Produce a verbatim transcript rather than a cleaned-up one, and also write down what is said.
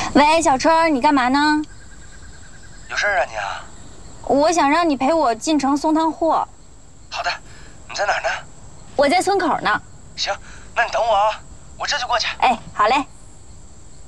喂，小春，你干嘛呢？ 有事儿啊你啊？ 我想让你陪我进城送趟货。 好的，你在哪儿呢？ 我在村口呢。 行，那你等我啊，我这就过去。 哎，好嘞。